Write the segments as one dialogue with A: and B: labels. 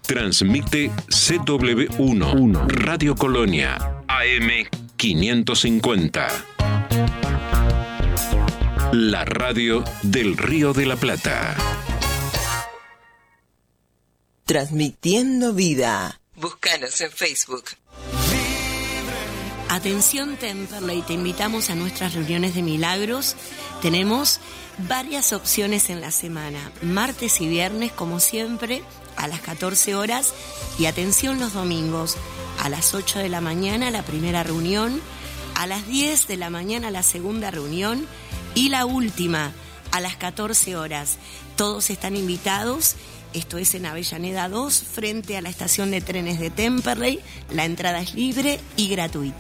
A: Transmite CW1, Radio Colonia, AM 550. La radio del Río de la Plata.
B: Transmitiendo vida. Búscanos en Facebook.
C: Atención Temperley, te invitamos a nuestras reuniones de milagros. Tenemos varias opciones en la semana, martes y viernes como siempre a las 14 horas y atención los domingos a las 8 de la mañana la primera reunión, a las 10 de la mañana la segunda reunión y la última a las 14 horas. Todos están invitados. Esto es en Avellaneda 2, frente a la estación de trenes de Temperley. La entrada es libre y gratuita.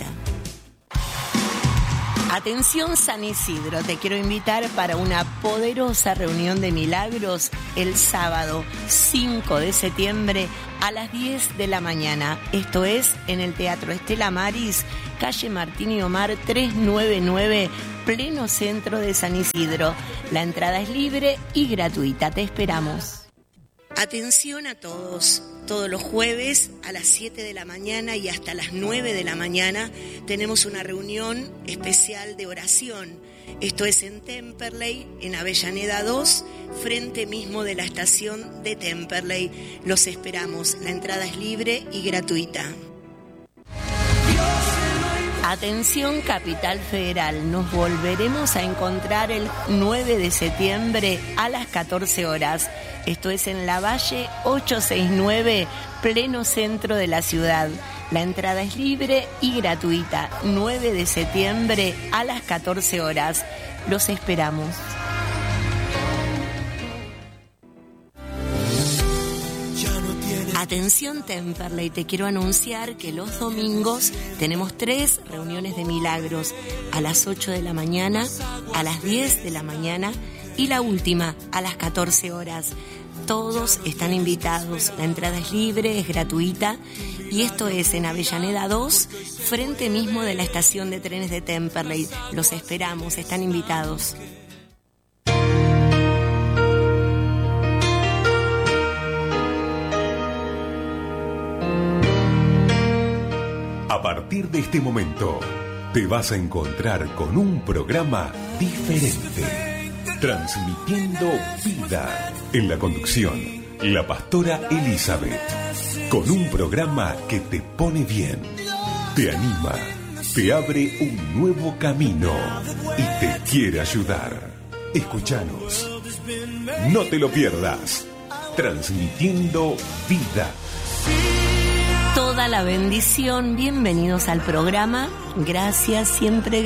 C: Atención San Isidro, te quiero invitar para una poderosa reunión de milagros el sábado 5 de septiembre a las 10 de la mañana. Esto es en el Teatro Estela Maris, calle Martín y Omar 399, pleno centro de San Isidro. La entrada es libre y gratuita, te esperamos. Atención a todos. Todos los jueves a las 7 de la mañana y hasta las 9 de la mañana tenemos una reunión especial de oración. Esto es en Temperley, en Avellaneda 2, frente mismo de la estación de Temperley. Los esperamos. La entrada es libre y gratuita. Atención Capital Federal, nos volveremos a encontrar el 9 de septiembre a las 14 horas. Esto es en Lavalle 869, pleno centro de la ciudad. La entrada es libre y gratuita. 9 de septiembre a las 14 horas. Los esperamos. Atención Temperley, te quiero anunciar que los domingos tenemos 3 reuniones de milagros, a las 8 de la mañana, a las 10 de la mañana y la última a las 14 horas. Todos están invitados, la entrada es libre, es gratuita y esto es en Avellaneda 2, frente mismo de la estación de trenes de Temperley. Los esperamos, están invitados.
D: A partir de este momento, te vas a encontrar con un programa diferente, transmitiendo vida. En la conducción, la pastora Elizabeth, con un programa que te pone bien, te anima, te abre un nuevo camino y te quiere ayudar. Escúchanos, no te lo pierdas, transmitiendo vida.
C: Toda la bendición, bienvenidos al programa. Gracias, siempre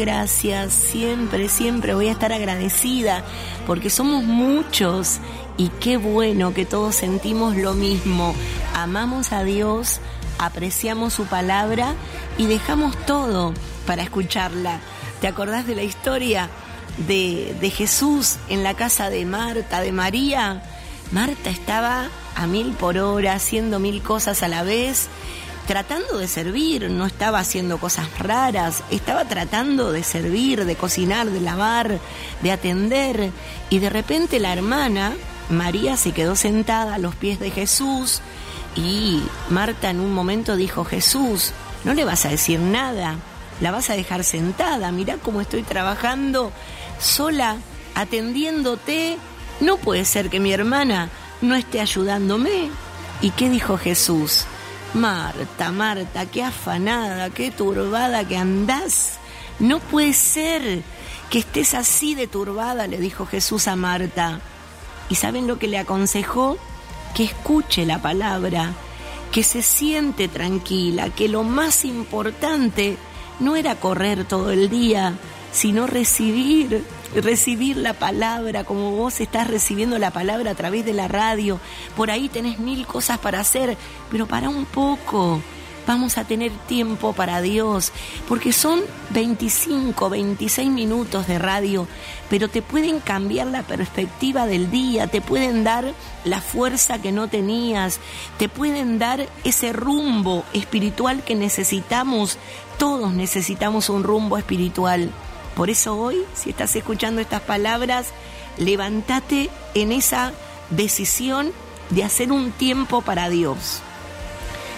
C: voy a estar agradecida porque somos muchos y qué bueno que todos sentimos lo mismo. Amamos a Dios, apreciamos su palabra y dejamos todo para escucharla. ¿Te acordás de la historia de Jesús en la casa de Marta, de María? Marta estaba a 1000 por hora, haciendo 1000 cosas a la vez, tratando de servir, no estaba haciendo cosas raras, estaba tratando de servir, de cocinar, de lavar, de atender. Y de repente la hermana, María, se quedó sentada a los pies de Jesús y Marta en un momento dijo: Jesús, no le vas a decir nada, la vas a dejar sentada, mirá cómo estoy trabajando sola, atendiéndote, no puede ser que mi hermana no esté ayudándome. ¿Y qué dijo Jesús? Marta, Marta, qué afanada, qué turbada que andás. No puede ser que estés así de turbada, le dijo Jesús a Marta. ¿Y saben lo que le aconsejó? Que escuche la palabra, que se siente tranquila, que lo más importante no era correr todo el día, sino recibir la palabra, como vos estás recibiendo la palabra a través de la radio. Por ahí tenés 1000 cosas para hacer, pero para un poco. Vamos a tener tiempo para Dios, porque son 25, 26 minutos de radio, pero te pueden cambiar la perspectiva del día, te pueden dar la fuerza que no tenías, te pueden dar ese rumbo espiritual que necesitamos. Todos necesitamos un rumbo espiritual. Por eso hoy, si estás escuchando estas palabras, levántate en esa decisión de hacer un tiempo para Dios.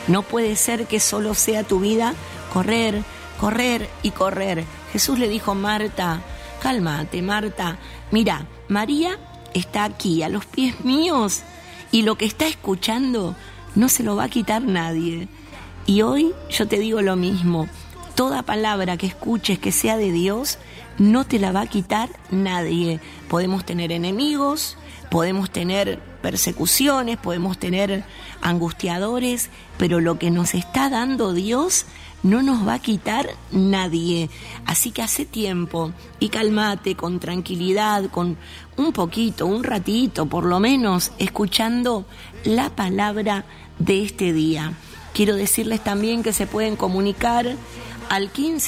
C: No puede ser que solo sea tu vida correr, correr y correr. Jesús le dijo: Marta, cálmate, Marta. Mira, María está aquí, a los pies míos, y lo que está escuchando no se lo va a quitar nadie. Y hoy yo te digo lo mismo: toda palabra que escuches que sea de Dios, no te la va a quitar nadie. Podemos tener enemigos, podemos tener persecuciones, podemos tener angustiadores, pero lo que nos está dando Dios no nos va a quitar nadie. Así que hace tiempo y cálmate con tranquilidad, con un poquito, un ratito por lo menos, escuchando la palabra de este día. Quiero decirles también que se pueden comunicar al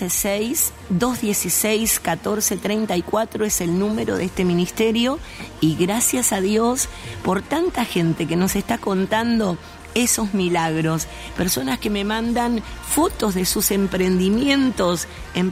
C: 156-216-1434, es el número de este ministerio, y gracias a Dios por tanta gente que nos está contando esos milagros, personas que me mandan fotos de sus emprendimientos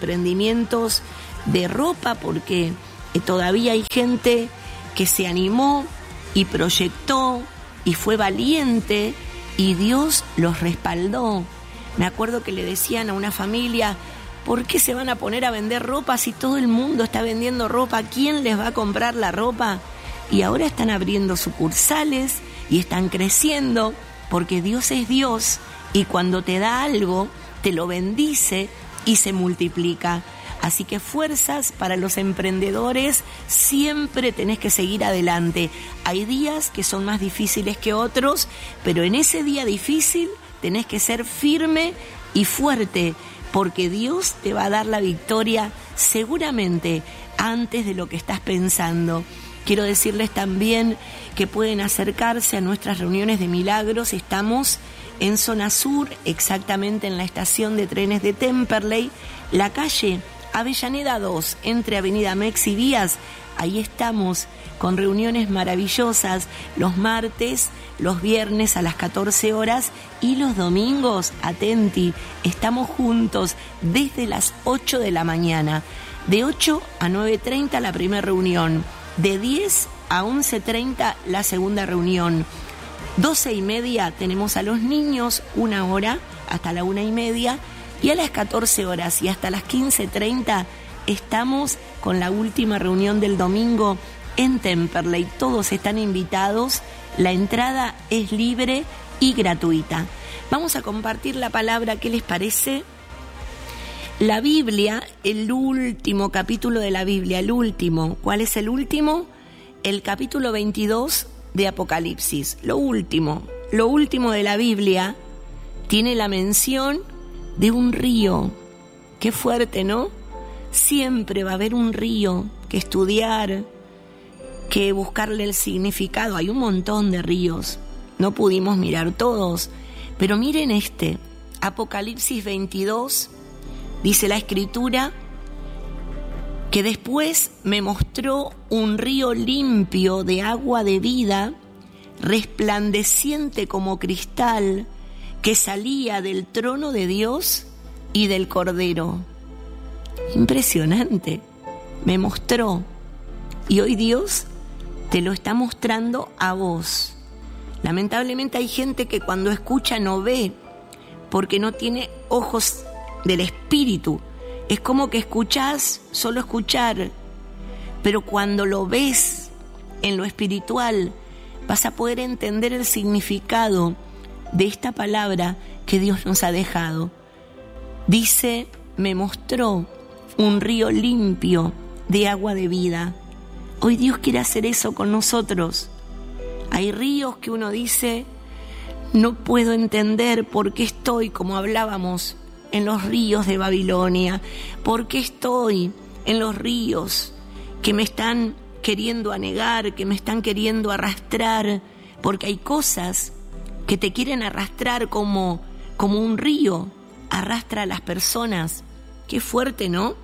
C: de ropa, porque todavía hay gente que se animó y proyectó y fue valiente y Dios los respaldó. Me acuerdo que le decían a una familia: ¿por qué se van a poner a vender ropa si todo el mundo está vendiendo ropa? ¿Quién les va a comprar la ropa? Y ahora están abriendo sucursales y están creciendo, porque Dios es Dios y cuando te da algo, te lo bendice y se multiplica. Así que fuerzas para los emprendedores, siempre tenés que seguir adelante. Hay días que son más difíciles que otros, pero en ese día difícil tenés que ser firme y fuerte, porque Dios te va a dar la victoria seguramente antes de lo que estás pensando. Quiero decirles también que pueden acercarse a nuestras reuniones de milagros. Estamos en zona sur, exactamente en la estación de trenes de Temperley, la calle Avellaneda 2, entre Avenida Mex y Díaz. Ahí estamos con reuniones maravillosas los martes, los viernes a las 14 horas y los domingos, atenti, estamos juntos desde las 8 de la mañana. De 8 a 9:30 la primera reunión, de 10 a 11:30 la segunda reunión. 12:30 tenemos a los niños, 1 hora hasta la 1:30, y a las 14 horas y hasta las 15:30 estamos con la última reunión del domingo en Temperley. Todos están invitados, la entrada es libre y gratuita. Vamos a compartir la palabra, ¿qué les parece? La Biblia, el último capítulo de la Biblia, el último. ¿Cuál es el último? El capítulo 22 de Apocalipsis. Lo último de la Biblia tiene la mención de un río. Qué fuerte, ¿no? Siempre va a haber un río que estudiar, que buscarle el significado. Hay un montón de ríos, no pudimos mirar todos, pero miren este, Apocalipsis 22, dice la Escritura, que después me mostró un río limpio de agua de vida, resplandeciente como cristal, que salía del trono de Dios y del Cordero. Impresionante, me mostró, y hoy Dios te lo está mostrando a vos. Lamentablemente hay gente que cuando escucha no ve, porque no tiene ojos del espíritu. Es como que escuchás, solo escuchar, pero cuando lo ves en lo espiritual, vas a poder entender el significado de esta palabra que Dios nos ha dejado. Dice, me mostró un río limpio de agua de vida. Hoy Dios quiere hacer eso con nosotros. Hay ríos que uno dice, no puedo entender por qué estoy, como hablábamos, en los ríos de Babilonia. ¿Por qué estoy en los ríos que me están queriendo anegar, que me están queriendo arrastrar? Porque hay cosas que te quieren arrastrar como un río arrastra a las personas. Qué fuerte, ¿no?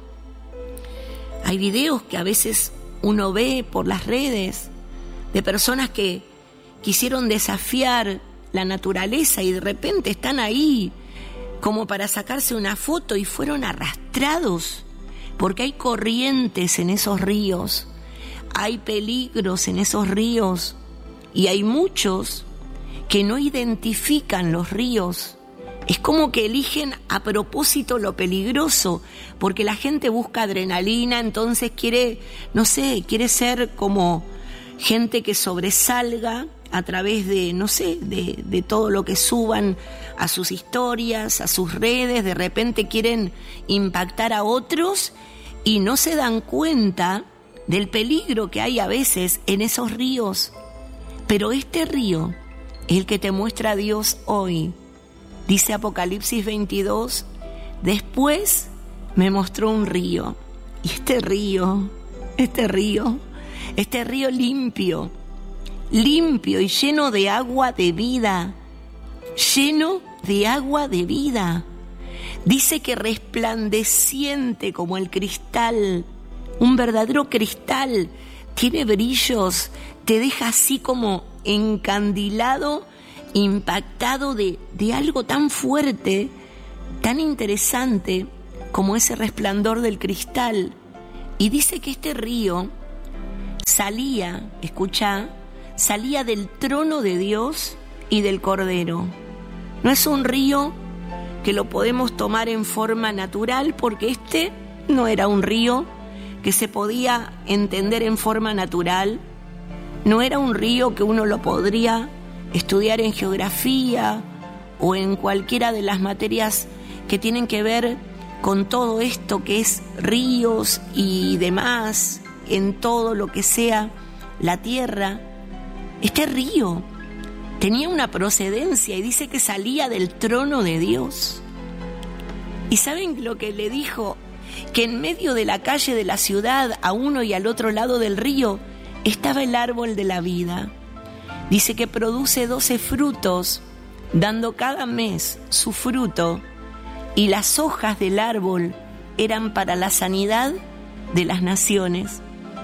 C: Hay videos que a veces uno ve por las redes de personas que quisieron desafiar la naturaleza y de repente están ahí como para sacarse una foto y fueron arrastrados, porque hay corrientes en esos ríos, hay peligros en esos ríos, y hay muchos que no identifican los ríos Es como que eligen a propósito lo peligroso, porque la gente busca adrenalina, entonces quiere ser como gente que sobresalga a través de todo lo que suban a sus historias, a sus redes. De repente quieren impactar a otros y no se dan cuenta del peligro que hay a veces en esos ríos. Pero este río es el que te muestra a Dios hoy. Dice Apocalipsis 22, después me mostró un río. Y este río limpio y lleno de agua de vida. Dice que resplandeciente como el cristal, un verdadero cristal, tiene brillos, te deja así como encandilado, impactado de algo tan fuerte, tan interesante como ese resplandor del cristal. Y dice que este río salía del trono de Dios y del Cordero. No es un río que lo podemos tomar en forma natural, porque este no era un río que se podía entender en forma natural. No era un río que uno lo podría estudiar en geografía o en cualquiera de las materias que tienen que ver con todo esto que es ríos y demás, en todo lo que sea la tierra. Este río tenía una procedencia y dice que salía del trono de Dios. ¿Y saben lo que le dijo? Que en medio de la calle de la ciudad, a uno y al otro lado del río, estaba el árbol de la vida. Dice que produce 12 frutos, dando cada mes su fruto, y las hojas del árbol eran para la sanidad de las naciones.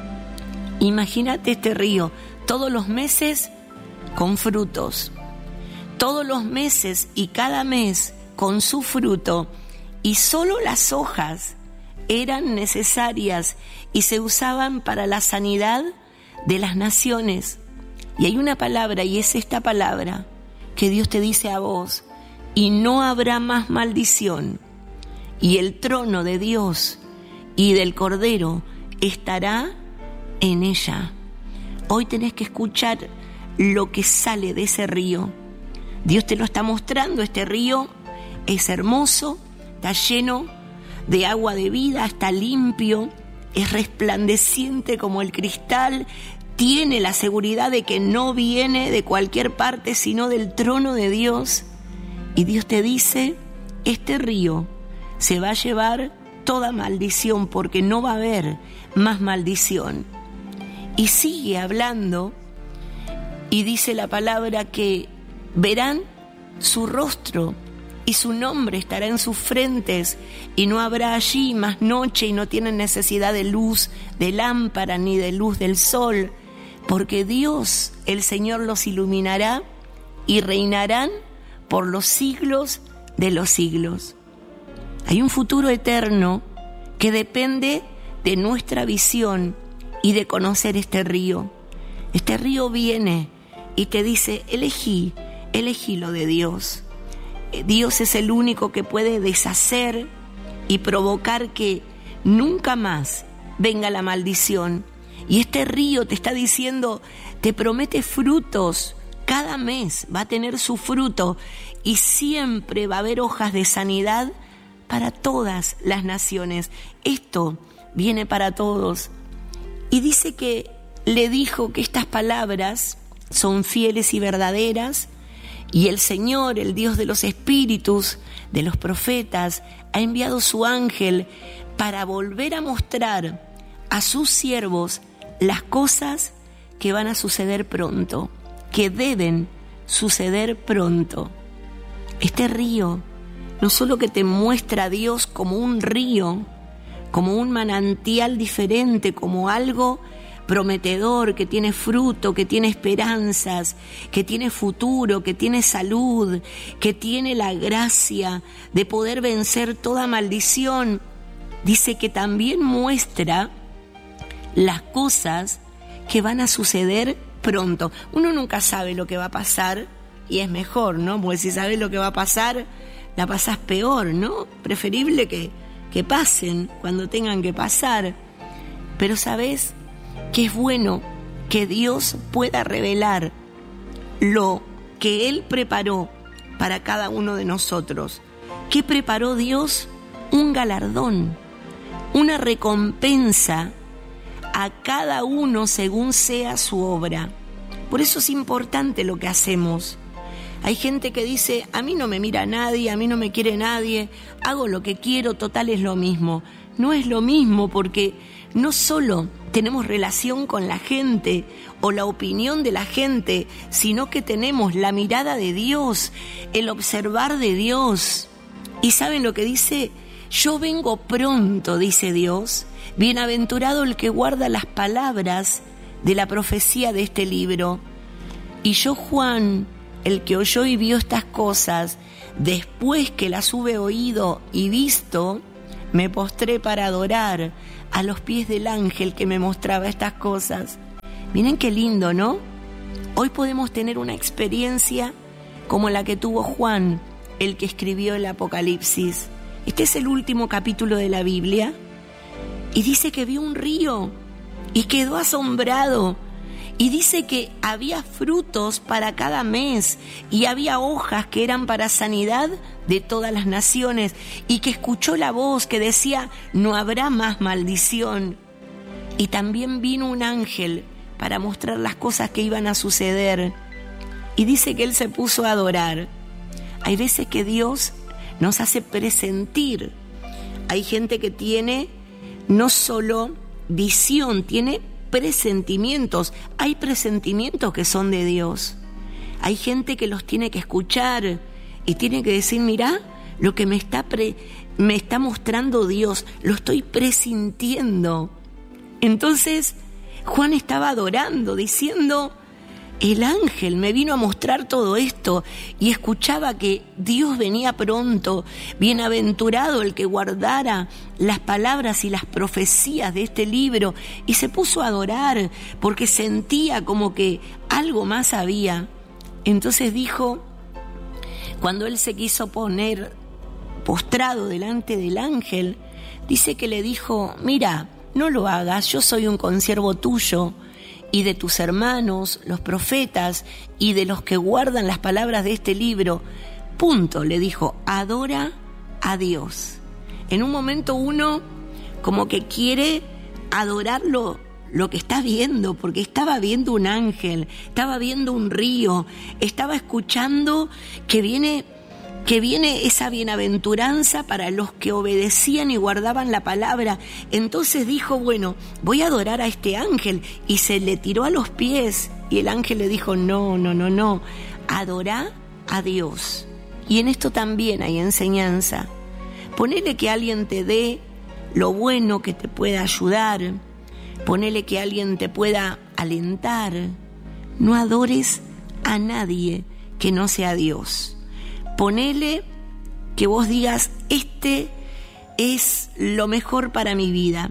C: Imagínate este río, todos los meses con frutos, todos los meses y cada mes con su fruto, y solo las hojas eran necesarias y se usaban para la sanidad de las naciones. Y hay una palabra, y es esta palabra que Dios te dice a vos: y no habrá más maldición, y el trono de Dios y del Cordero estará en ella. Hoy tenés que escuchar lo que sale de ese río. Dios te lo está mostrando. Este río es hermoso, está lleno de agua de vida, está limpio, es resplandeciente como el cristal, tiene la seguridad de que no viene de cualquier parte, sino del trono de Dios. Y Dios te dice: este río se va a llevar toda maldición, porque no va a haber más maldición. Y sigue hablando y dice la palabra que verán su rostro y su nombre estará en sus frentes, y no habrá allí más noche, y no tienen necesidad de luz de lámpara ni de luz del sol, porque Dios, el Señor, los iluminará y reinarán por los siglos de los siglos. Hay un futuro eterno que depende de nuestra visión y de conocer este río. Este río viene y te dice: elegí lo de Dios. Dios es el único que puede deshacer y provocar que nunca más venga la maldición. Y este río te está diciendo, te promete frutos. Cada mes va a tener su fruto y siempre va a haber hojas de sanidad para todas las naciones. Esto viene para todos. Y dice que le dijo que estas palabras son fieles y verdaderas, y el Señor, el Dios de los espíritus, de los profetas, ha enviado su ángel para volver a mostrar a sus siervos las cosas que van a suceder pronto, que deben suceder pronto. Este río no solo que te muestra a Dios como un río, como un manantial diferente, como algo prometedor, que tiene fruto, que tiene esperanzas, que tiene futuro, que tiene salud, que tiene la gracia de poder vencer toda maldición. Dice que también muestra las cosas que van a suceder pronto. Uno nunca sabe lo que va a pasar, y es mejor, ¿no? Porque si sabes lo que va a pasar, la pasás peor, ¿no? Preferible que pasen cuando tengan que pasar. Pero ¿sabés que es bueno que Dios pueda revelar lo que Él preparó para cada uno de nosotros? ¿Qué preparó Dios? Un galardón, una recompensa a cada uno según sea su obra. Por eso es importante lo que hacemos. Hay gente que dice, a mí no me mira nadie, a mí no me quiere nadie, hago lo que quiero, total es lo mismo. No es lo mismo, porque no solo tenemos relación con la gente o la opinión de la gente, sino que tenemos la mirada de Dios, el observar de Dios. ¿Y saben lo que dice? Yo vengo pronto, dice Dios. Bienaventurado el que guarda las palabras de la profecía de este libro. Y yo, Juan, el que oyó y vio estas cosas, después que las hube oído y visto, me postré para adorar a los pies del ángel que me mostraba estas cosas. Miren qué lindo, ¿no? Hoy podemos tener una experiencia como la que tuvo Juan, el que escribió el Apocalipsis. Este es el último capítulo de la Biblia. Y dice que vio un río y quedó asombrado. Y dice que había frutos para cada mes y había hojas que eran para sanidad de todas las naciones, y que escuchó la voz que decía, no habrá más maldición. Y también vino un ángel para mostrar las cosas que iban a suceder. Y dice que él se puso a adorar. Hay veces que Dios nos hace presentir. Hay gente que tiene no solo visión, tiene presentimientos. Hay presentimientos que son de Dios. Hay gente que los tiene que escuchar y tiene que decir, mirá, lo que me está mostrando Dios, lo estoy presintiendo. Entonces, Juan estaba adorando, diciendo, el ángel me vino a mostrar todo esto, y escuchaba que Dios venía pronto. Bienaventurado el que guardara las palabras y las profecías de este libro. Y se puso a adorar porque sentía como que algo más había. Entonces dijo, cuando él se quiso poner postrado delante del ángel, dice que le dijo, mira, no lo hagas, yo soy un consiervo tuyo y de tus hermanos, los profetas, y de los que guardan las palabras de este libro. Punto, le dijo, adora a Dios. En un momento uno como que quiere adorar lo que está viendo, porque estaba viendo un ángel, estaba viendo un río, estaba escuchando que viene esa bienaventuranza para los que obedecían y guardaban la palabra. Entonces dijo, bueno, voy a adorar a este ángel, y se le tiró a los pies, y el ángel le dijo, no, adorá a Dios. Y en esto también hay enseñanza. Ponele que alguien te dé lo bueno que te pueda ayudar, ponele que alguien te pueda alentar. No adores a nadie que no sea Dios. Ponele que vos digas, este es lo mejor para mi vida.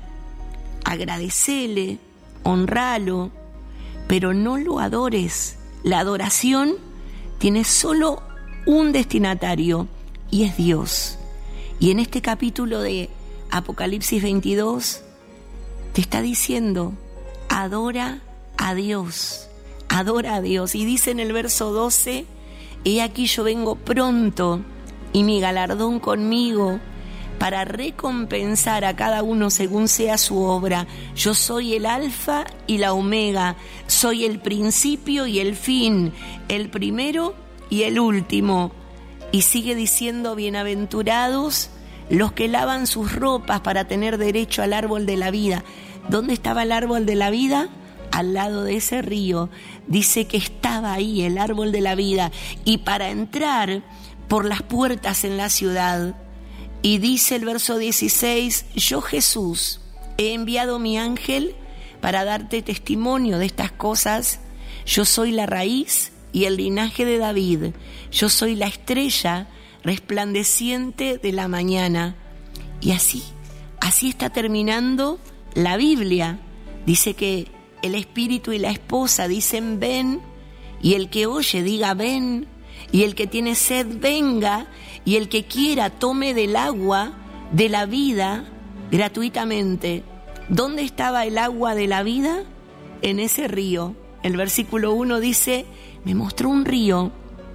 C: Agradecele, honralo, pero no lo adores. La adoración tiene solo un destinatario, y es Dios. Y en este capítulo de Apocalipsis 22 te está diciendo, adora a Dios, adora a Dios. Y dice en el verso 12, he aquí yo vengo pronto, y mi galardón conmigo, para recompensar a cada uno según sea su obra. Yo soy el alfa y la omega, soy el principio y el fin, el primero y el último. Y sigue diciendo, bienaventurados los que lavan sus ropas para tener derecho al árbol de la vida. ¿Dónde estaba el árbol de la vida? Al lado de ese río. Dice que estaba ahí el árbol de la vida, y para entrar por las puertas en la ciudad. Y dice el verso 16, yo, Jesús, he enviado mi ángel para darte testimonio de estas cosas. Yo soy la raíz y el linaje de David. Yo soy la estrella resplandeciente de la mañana. Y así está terminando la Biblia. Dice que el espíritu y la esposa dicen ven, y el que oye diga ven, y el que tiene sed venga, y el que quiera tome del agua de la vida gratuitamente. ¿Dónde estaba el agua de la vida? En ese río. El versículo 1 dice, me mostró un río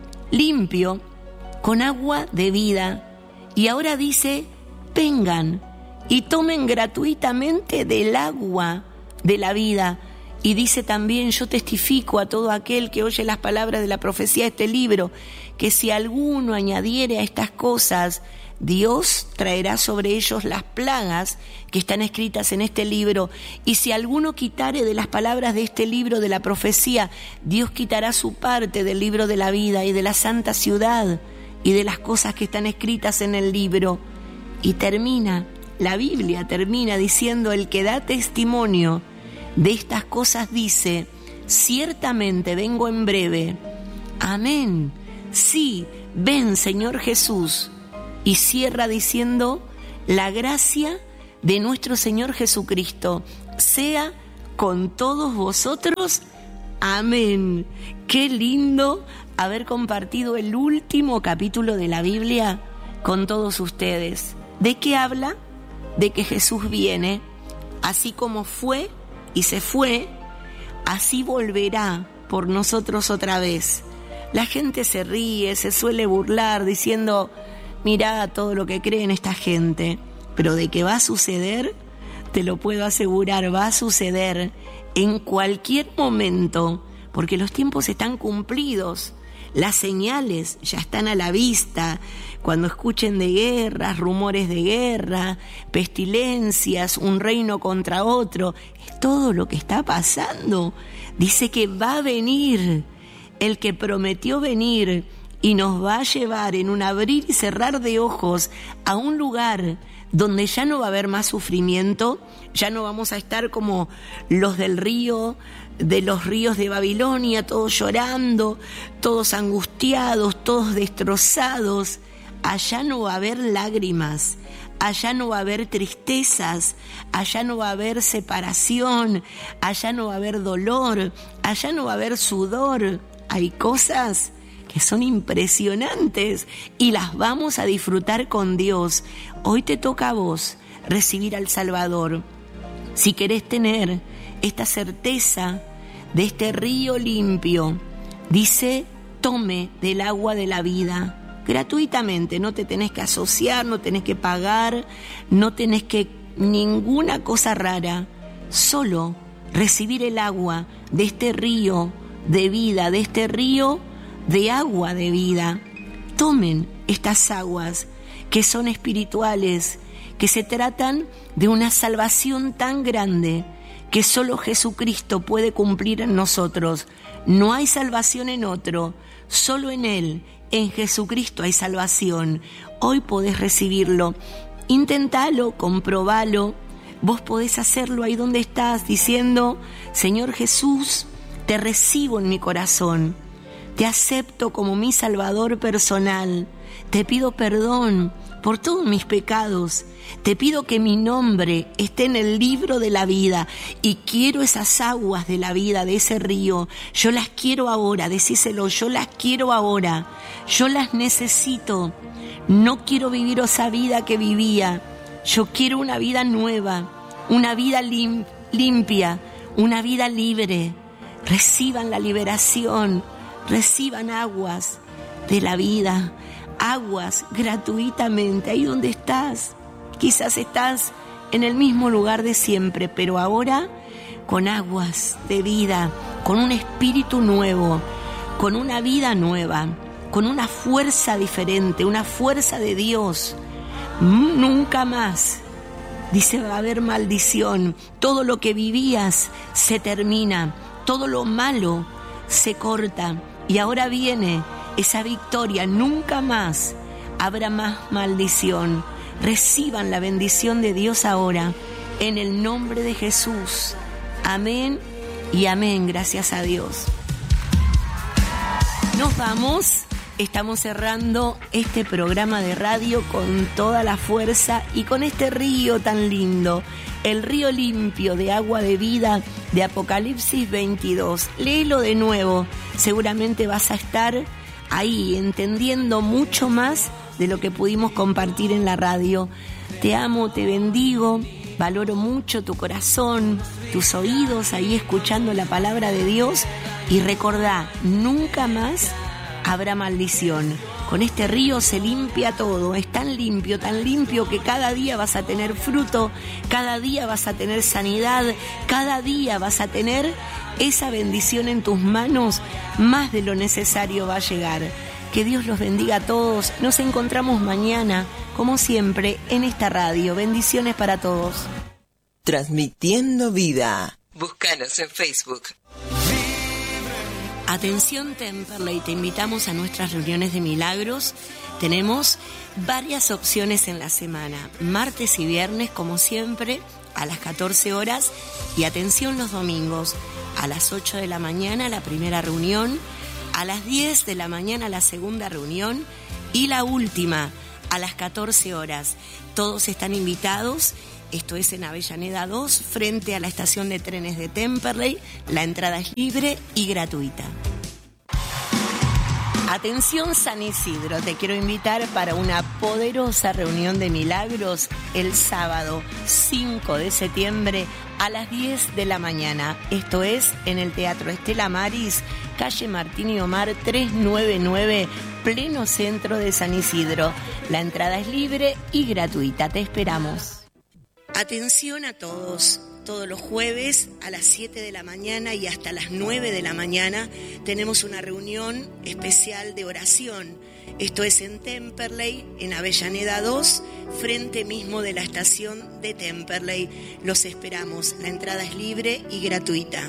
C: limpio con agua de vida. Y ahora dice, vengan y tomen gratuitamente del agua de la vida. Y dice también, yo testifico a todo aquel que oye las palabras de la profecía de este libro, que si alguno añadiere a estas cosas, Dios traerá sobre ellos las plagas que están escritas en este libro. Y si alguno quitare de las palabras de este libro de la profecía, Dios quitará su parte del libro de la vida y de la santa ciudad y de las cosas que están escritas en el libro. Y la Biblia termina diciendo, el que da testimonio de estas cosas dice, ciertamente vengo en breve. Amén. Sí, ven, Señor Jesús. Y cierra diciendo, la gracia de nuestro Señor Jesucristo sea con todos vosotros. Amén. Qué lindo haber compartido el último capítulo de la Biblia con todos ustedes. ¿De qué habla? De que Jesús viene, así como fue y se fue, así volverá por nosotros otra vez. La gente se ríe, se suele burlar diciendo, mirá todo lo que creen esta gente, pero de que va a suceder, te lo puedo asegurar, va a suceder en cualquier momento, porque los tiempos están cumplidos. Las señales ya están a la vista. Cuando escuchen de guerras, rumores de guerra, pestilencias, un reino contra otro, es todo lo que está pasando. Dice que va a venir el que prometió venir y nos va a llevar en un abrir y cerrar de ojos a un lugar donde ya no va a haber más sufrimiento, ya no vamos a estar como los de los ríos de Babilonia, todos llorando, todos angustiados, todos destrozados. Allá no va a haber lágrimas, allá no va a haber tristezas, allá no va a haber separación, allá no va a haber dolor, allá no va a haber sudor. Hay cosas que son impresionantes y las vamos a disfrutar con Dios. Hoy te toca a vos recibir al Salvador. Si querés tener esta certeza de este río limpio, dice, tome del agua de la vida gratuitamente. No te tenés que asociar, no tenés que pagar, no tenés que ninguna cosa rara. Solo recibir el agua de este río de vida, de este río de agua de vida. Tomen estas aguas que son espirituales, que se tratan de una salvación tan grande que solo Jesucristo puede cumplir en nosotros. No hay salvación en otro, solo en Él, en Jesucristo hay salvación. Hoy podés recibirlo. Intentalo, comprobalo. Vos podés hacerlo ahí donde estás, diciendo, Señor Jesús, te recibo en mi corazón. Te acepto como mi Salvador personal. Te pido perdón por todos mis pecados. Te pido que mi nombre esté en el libro de la vida y quiero esas aguas de la vida, de ese río. Yo las quiero ahora, decíselo, yo las quiero ahora. Yo las necesito. No quiero vivir esa vida que vivía. Yo quiero una vida nueva, una vida limpia, una vida libre. Reciban la liberación. Reciban aguas de la vida, aguas gratuitamente, ahí donde estás. Quizás estás en el mismo lugar de siempre, pero ahora con aguas de vida, con un espíritu nuevo, con una vida nueva, con una fuerza diferente, una fuerza de Dios. Nunca más, dice, va a haber maldición. Todo lo que vivías se termina, todo lo malo se corta. Y ahora viene esa victoria, nunca más habrá más maldición. Reciban la bendición de Dios ahora, en el nombre de Jesús. Amén y amén, gracias a Dios. Nos vamos, estamos cerrando este programa de radio con toda la fuerza y con este río tan lindo, el río limpio de agua de vida de Apocalipsis 22. Léelo de nuevo, seguramente vas a estar ahí entendiendo mucho más de lo que pudimos compartir en la radio. Te amo, te bendigo, valoro mucho tu corazón, tus oídos ahí escuchando la palabra de Dios, y recordá, nunca más habrá maldición. Con este río se limpia todo, es tan limpio que cada día vas a tener fruto, cada día vas a tener sanidad, cada día vas a tener esa bendición en tus manos, más de lo necesario va a llegar. Que Dios los bendiga a todos. Nos encontramos mañana, como siempre, en esta radio. Bendiciones para todos.
B: Transmitiendo vida. Búscanos en Facebook.
C: Atención Temperley, te invitamos a nuestras reuniones de milagros. Tenemos varias opciones en la semana, martes y viernes como siempre a las 14 horas, y atención los domingos a las 8 de la mañana la primera reunión, a las 10 de la mañana la segunda reunión y la última a las 14 horas. Todos están invitados. Esto es en Avellaneda 2, frente a la estación de trenes de Temperley. La entrada es libre y gratuita. Atención San Isidro, te quiero invitar para una poderosa reunión de milagros el sábado 5 de septiembre a las 10 de la mañana. Esto es en el Teatro Estela Maris, calle Martín y Omar 399, pleno centro de San Isidro. La entrada es libre y gratuita, te esperamos. Atención a todos los jueves a las 7 de la mañana y hasta las 9 de la mañana tenemos una reunión especial de oración. Esto es en Temperley, en Avellaneda 2, frente mismo de la estación de Temperley. Los esperamos, la entrada es libre y gratuita.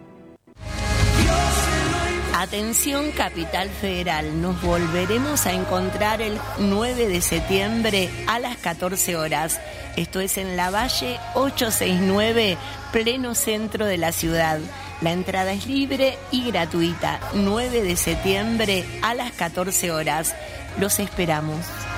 C: Atención Capital Federal, nos volveremos a encontrar el 9 de septiembre a las 14 horas. Esto es en Lavalle 869, pleno centro de la ciudad. La entrada es libre y gratuita. 9 de septiembre a las 14 horas. Los esperamos.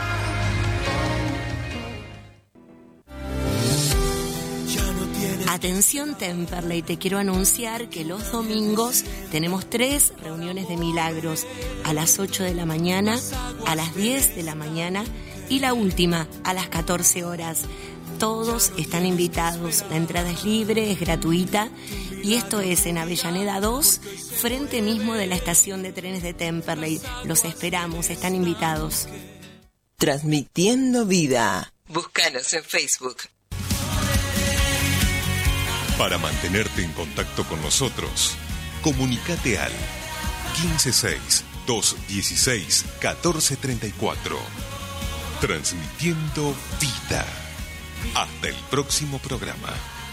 C: Atención Temperley, te quiero anunciar que los domingos tenemos 3 reuniones de milagros, a las 8 de la mañana, a las 10 de la mañana y la última a las 14 horas. Todos están invitados, la entrada es libre, es gratuita, y esto es en Avellaneda 2, frente mismo de la estación de trenes de Temperley. Los esperamos, están invitados.
B: Transmitiendo vida. Búscanos en Facebook.
D: Para mantenerte en contacto con nosotros, comunícate al 156-216-1434. Transmitiendo vida. Hasta el próximo programa.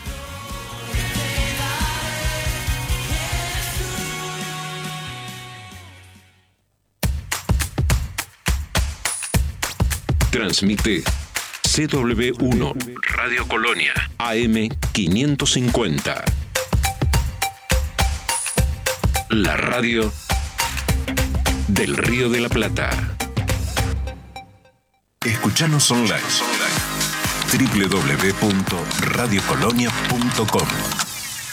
A: Transmite CW1 Radio Colonia AM 550. La radio del Río de la Plata. Escuchanos online www.radiocolonia.com.